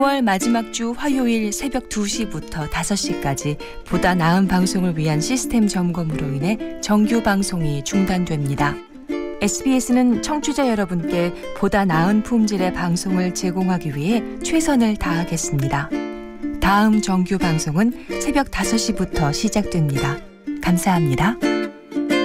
5월 마지막 주 화요일 새벽 2시부터 5시까지 보다 나은 방송을 위한 시스템 점검으로 인해 정규 방송이 중단됩니다. SBS는 청취자 여러분께 보다 나은 품질의 방송을 제공하기 위해 최선을 다하겠습니다. 다음 정규 방송은 새벽 5시부터 시작됩니다. 감사합니다.